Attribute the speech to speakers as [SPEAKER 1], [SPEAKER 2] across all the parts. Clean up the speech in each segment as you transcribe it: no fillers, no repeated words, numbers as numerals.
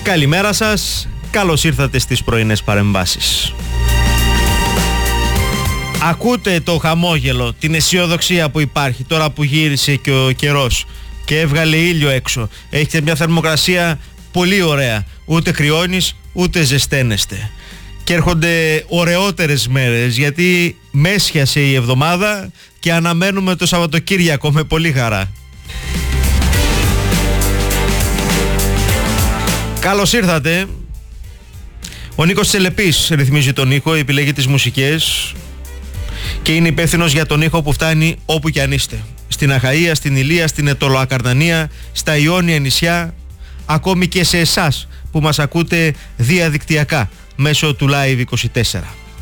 [SPEAKER 1] Καλημέρα σας, καλώς ήρθατε στις πρωινές παρεμβάσεις. Ακούτε το χαμόγελο, την αισιοδοξία που υπάρχει τώρα που γύρισε και ο καιρός και έβγαλε ήλιο έξω. Έχετε μια θερμοκρασία πολύ ωραία, ούτε κρυώνεις ούτε ζεσταίνεστε. Και έρχονται ωραιότερες μέρες γιατί μέσιασε η εβδομάδα και αναμένουμε το Σαββατοκύριακο με πολύ χαρά. Καλώς ήρθατε. Ο Νίκος Τσελεπής ρυθμίζει τον ήχο, επιλέγει τις μουσικές και είναι υπεύθυνος για τον ήχο που φτάνει όπου κι αν είστε. Στην Αχαΐα, στην Ηλία, στην Αιτωλοακαρνανία, στα Ιόνια νησιά, ακόμη και σε εσάς που μας ακούτε διαδικτυακά μέσω του Live 24.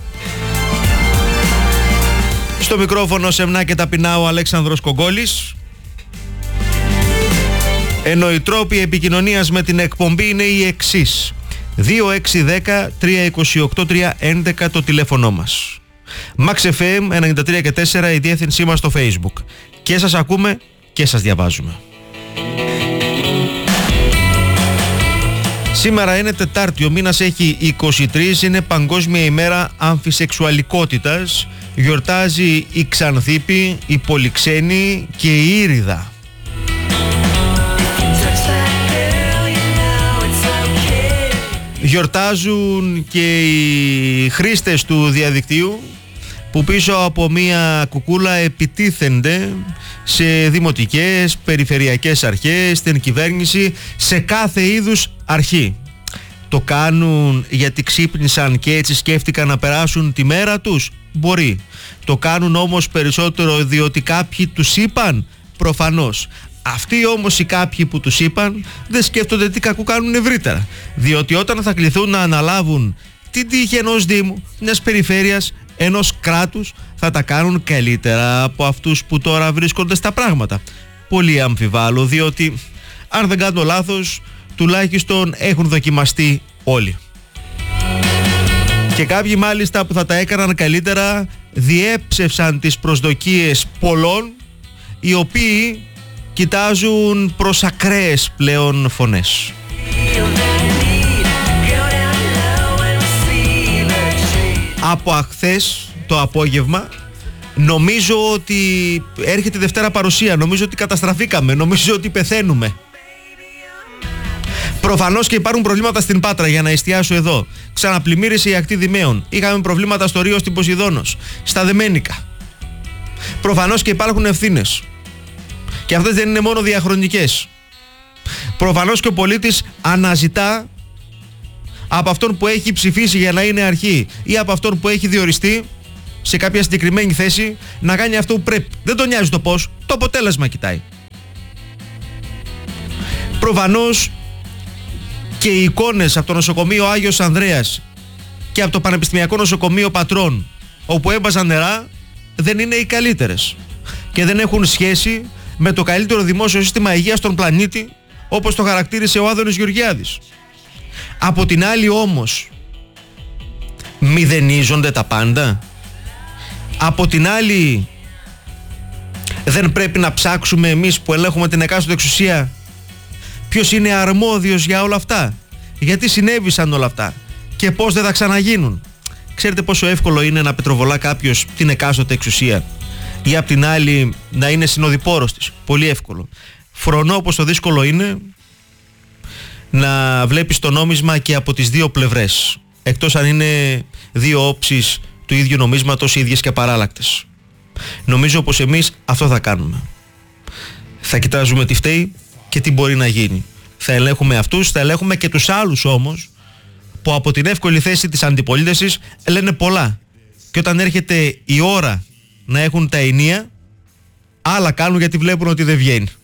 [SPEAKER 1] Στο μικρόφωνο σεμνά και ταπεινά ο Αλέξανδρος Κογκόλης. Ενώ οι τρόποι επικοινωνίας με την εκπομπή είναι οι εξής: 2610-328-311 το τηλέφωνο μας, Max FM 93 και 4 η διεύθυνσή μας στο Facebook. Και σας ακούμε και σας διαβάζουμε. Σήμερα είναι Τετάρτη, ο μήνας έχει 23, είναι Παγκόσμια ημέρα αμφισεξουαλικότητας. Γιορτάζει η Ξανθήπη, η Πολυξένη και η Ήριδα. Γιορτάζουν και οι χρήστες του διαδικτύου που πίσω από μία κουκούλα επιτίθενται σε δημοτικές, περιφερειακές αρχές, στην κυβέρνηση, σε κάθε είδους αρχή. Το κάνουν γιατί ξύπνησαν και έτσι σκέφτηκαν να περάσουν τη μέρα τους? Μπορεί. Το κάνουν όμως περισσότερο διότι κάποιοι τους είπαν? Προφανώς. Αυτοί όμως οι κάποιοι που τους είπαν δεν σκέφτονται τι κακού κάνουν ευρύτερα. Διότι όταν θα κληθούν να αναλάβουν την τύχη ενός δήμου, μιας περιφέρειας, ενός κράτους, θα τα κάνουν καλύτερα από αυτούς που τώρα βρίσκονται στα πράγματα. Πολύ αμφιβάλλω, διότι αν δεν κάνω λάθος, τουλάχιστον έχουν δοκιμαστεί όλοι. Και κάποιοι μάλιστα που θα τα έκαναν καλύτερα διέψευσαν τις προσδοκίες πολλών, οι οποίοι κοιτάζουν προς ακραίες πλέον φωνές. Από αχθές το απόγευμα νομίζω ότι έρχεται Δευτέρα παρουσία, νομίζω ότι καταστραφήκαμε, νομίζω ότι πεθαίνουμε. Προφανώς και υπάρχουν προβλήματα στην Πάτρα, για να εστιάσω εδώ. Ξαναπλημμύρισε η ακτή Δημαίων. Είχαμε προβλήματα στο Ρίο, στην Ποσειδώνος, στα Δεμένικα. Προφανώς και υπάρχουν ευθύνες. Και αυτές δεν είναι μόνο διαχρονικές. Προφανώς και ο πολίτης αναζητά από αυτόν που έχει ψηφίσει για να είναι αρχή ή από αυτόν που έχει διοριστεί σε κάποια συγκεκριμένη θέση να κάνει αυτό που πρέπει. Δεν τον νοιάζει το πώς, το αποτέλεσμα κοιτάει. Προφανώς και οι εικόνες από το νοσοκομείο Άγιος Ανδρέας και από το Πανεπιστημιακό Νοσοκομείο Πατρών, όπου έβαζαν νερά, δεν είναι οι καλύτερες και δεν έχουν σχέση με το καλύτερο δημόσιο σύστημα υγείας στον πλανήτη, όπως το χαρακτήρισε ο Άδωνης Γεωργιάδης. Από την άλλη όμως, μηδενίζονται τα πάντα. Από την άλλη, δεν πρέπει να ψάξουμε εμείς που ελέγχουμε την εκάστοτε εξουσία ποιος είναι αρμόδιος για όλα αυτά, γιατί συνέβησαν όλα αυτά και πώς δεν θα ξαναγίνουν. Ξέρετε πόσο εύκολο είναι να πετροβολά κάποιος την εκάστοτε εξουσία ή απ' την άλλη να είναι συνοδοιπόρος της? Πολύ εύκολο. Φρονώ πως το δύσκολο είναι να βλέπεις το νόμισμα και από τις δύο πλευρές, εκτός αν είναι δύο όψεις του ίδιου νομίσματος, ίδιες και παράλλακτες. Νομίζω πως εμείς αυτό θα κάνουμε. Θα κοιτάζουμε τι φταίει και τι μπορεί να γίνει. Θα ελέγχουμε αυτούς, θα ελέγχουμε και τους άλλους όμως που από την εύκολη θέση της αντιπολίτευσης λένε πολλά. Και όταν έρχεται η ώρα να έχουν τα ενία, άλλα κάνουν γιατί βλέπουν ότι δεν βγαίνει.